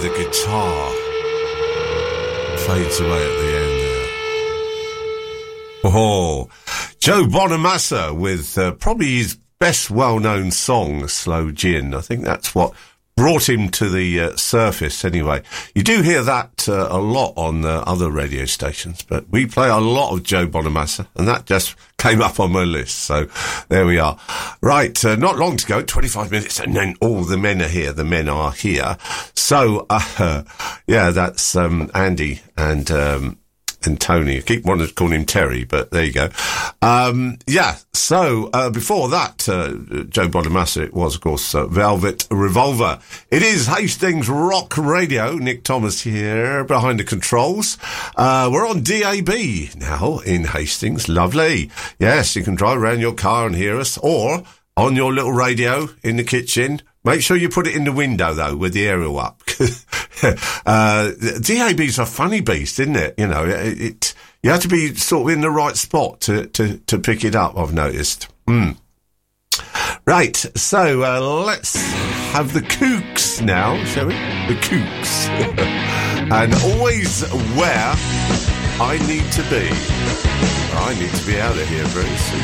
the guitar fades away at the end there. Oh, Joe Bonamassa with probably his best well-known song, Slow Gin. I think that's what brought him to the surface anyway. You do hear that a lot on other radio stations, but we play a lot of Joe Bonamassa, and that just came up on my list. So there we are. Right, not long to go, 25 minutes, and then all the men are here. The men are here. So, yeah, that's Andy and Tony. I keep wanting to call him Terry, but there you go. Yeah, so before that, Joe Bonamassa, it was, of course, Velvet Revolver. It is Hastings Rock Radio. Nick Thomas here behind the controls. We're on DAB now in Hastings. Lovely. Yes, you can drive around your car and hear us, or on your little radio in the kitchen. Make sure you put it in the window, though, with the aerial up. DAB's a funny beast, isn't it? You know, you have to be sort of in the right spot to pick it up, I've noticed. Right, so let's have the Kooks now, shall we? The Kooks. And always where I need to be. I need to be out of here very soon.